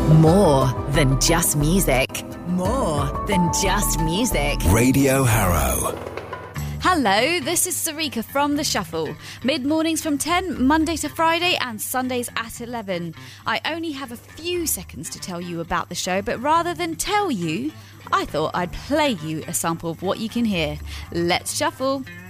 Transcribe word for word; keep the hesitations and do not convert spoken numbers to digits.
More than just music. More than just music. Radio Harrow. Hello, this is Sarika from The Shuffle. Mid-mornings from ten, Monday to Friday, and Sundays at eleven. I only have a few seconds to tell you about the show, but rather than tell you, I thought I'd play you a sample of what you can hear. Let's shuffle.